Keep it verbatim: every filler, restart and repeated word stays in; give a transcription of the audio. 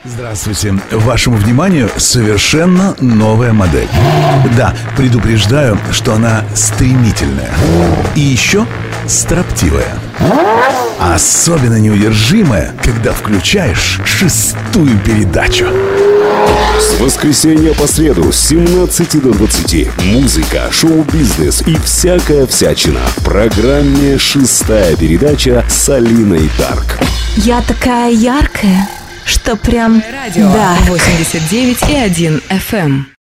Здравствуйте. Вашему вниманию совершенно новая модель. Да, предупреждаю, что она стремительная. И еще строптивая. Особенно неудержимая, когда включаешь шестую передачу. С воскресенья по среду с семнадцати до двадцати. Музыка, шоу-бизнес и всякая всячина. В программе «Шестая передача» с Алиной Дарк. Я такая яркая, что прям... Радио да. восемьдесят девять и один эф эм.